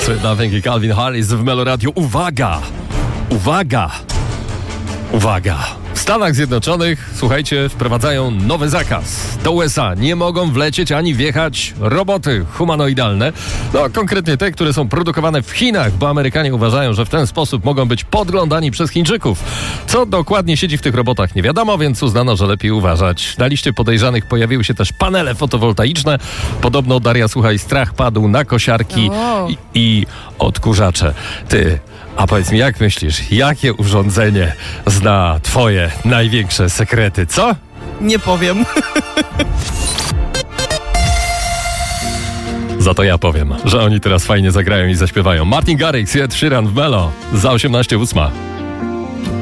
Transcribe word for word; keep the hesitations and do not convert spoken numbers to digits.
Sweet Nothing i Calvin Harris w Meloradiu. Uwaga! Uwaga! Uwaga! W Stanach Zjednoczonych, słuchajcie, wprowadzają nowy zakaz. Do U S A nie mogą wlecieć ani wjechać roboty humanoidalne. No, konkretnie te, które są produkowane w Chinach, bo Amerykanie uważają, że w ten sposób mogą być podglądani przez Chińczyków. Co dokładnie siedzi w tych robotach nie wiadomo, więc uznano, że lepiej uważać. Na liście podejrzanych pojawiły się też panele fotowoltaiczne. Podobno, Daria, słuchaj, strach padł na kosiarki i, i odkurzacze. Ty... A powiedz mi, jak myślisz, jakie urządzenie zna twoje największe sekrety, co? Nie powiem. Za to ja powiem, że oni teraz fajnie zagrają i zaśpiewają. Martin Garrix i Ed Sheeran w Melo za osiemnaście ósma.